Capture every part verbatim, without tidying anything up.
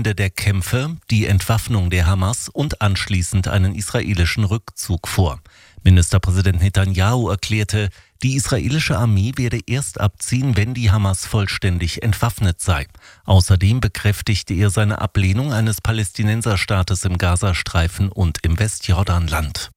Ende der Kämpfe, die Entwaffnung der Hamas und anschließend einen israelischen Rückzug vor. Ministerpräsident Netanyahu erklärte, die israelische Armee werde erst abziehen, wenn die Hamas vollständig entwaffnet sei. Außerdem bekräftigte er seine Ablehnung eines Palästinenserstaates im Gazastreifen und im Westjordanland.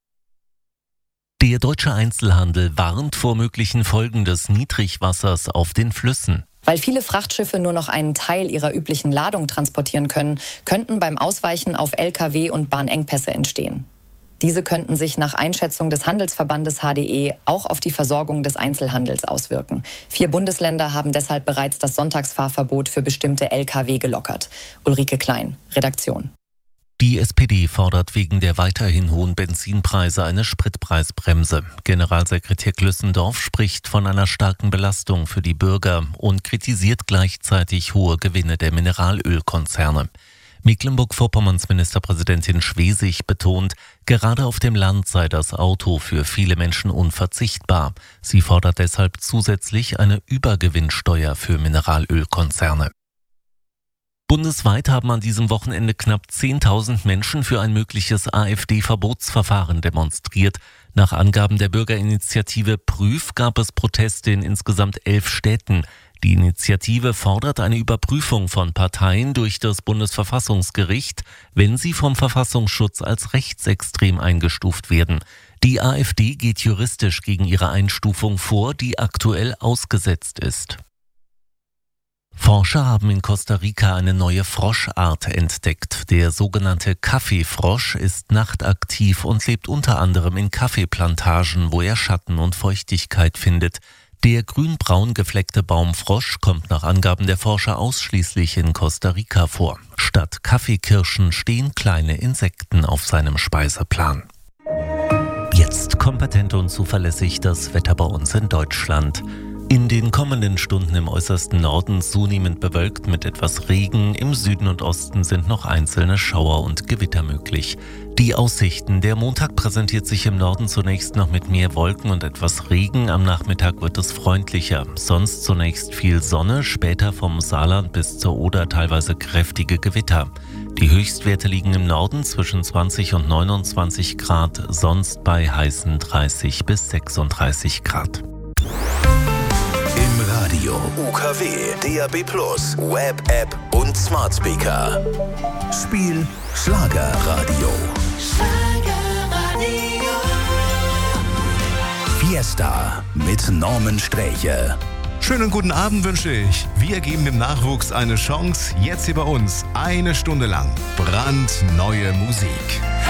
Der deutsche Einzelhandel warnt vor möglichen Folgen des Niedrigwassers auf den Flüssen. Weil viele Frachtschiffe nur noch einen Teil ihrer üblichen Ladung transportieren können, könnten beim Ausweichen auf L K W und Bahnengpässe entstehen. Diese könnten sich nach Einschätzung des Handelsverbandes H D E auch auf die Versorgung des Einzelhandels auswirken. Vier Bundesländer haben deshalb bereits das Sonntagsfahrverbot für bestimmte L K W gelockert. Ulrike Klein, Redaktion. Die S P D fordert wegen der weiterhin hohen Benzinpreise eine Spritpreisbremse. Generalsekretär Glüssendorf spricht von einer starken Belastung für die Bürger und kritisiert gleichzeitig hohe Gewinne der Mineralölkonzerne. Mecklenburg-Vorpommerns Ministerpräsidentin Schwesig betont, gerade auf dem Land sei das Auto für viele Menschen unverzichtbar. Sie fordert deshalb zusätzlich eine Übergewinnsteuer für Mineralölkonzerne. Bundesweit haben an diesem Wochenende knapp zehntausend Menschen für ein mögliches AfD-Verbotsverfahren demonstriert. Nach Angaben der Bürgerinitiative Prüf gab es Proteste in insgesamt elf Städten. Die Initiative fordert eine Überprüfung von Parteien durch das Bundesverfassungsgericht, wenn sie vom Verfassungsschutz als rechtsextrem eingestuft werden. Die AfD geht juristisch gegen ihre Einstufung vor, die aktuell ausgesetzt ist. Forscher haben in Costa Rica eine neue Froschart entdeckt. Der sogenannte Kaffeefrosch ist nachtaktiv und lebt unter anderem in Kaffeeplantagen, wo er Schatten und Feuchtigkeit findet. Der grün-braun gefleckte Baumfrosch kommt nach Angaben der Forscher ausschließlich in Costa Rica vor. Statt Kaffeekirschen stehen kleine Insekten auf seinem Speiseplan. Jetzt kompetent und zuverlässig das Wetter bei uns in Deutschland. In den kommenden Stunden im äußersten Norden zunehmend bewölkt mit etwas Regen. Im Süden und Osten sind noch einzelne Schauer und Gewitter möglich. Die Aussichten: Der Montag präsentiert sich im Norden zunächst noch mit mehr Wolken und etwas Regen. Am Nachmittag wird es freundlicher. Sonst zunächst viel Sonne, später vom Saarland bis zur Oder teilweise kräftige Gewitter. Die Höchstwerte liegen im Norden zwischen zwanzig und neunundzwanzig Grad, sonst bei heißen dreißig bis sechsunddreißig Grad. Im Radio, U K W, D A B plus, Web, App und Smart Speaker. Spiel Schlagerradio. Schlagerradio. Fiesta mit Norman Sträche. Schönen guten Abend wünsche ich. Wir geben dem Nachwuchs eine Chance. Jetzt hier bei uns eine Stunde lang brandneue Musik.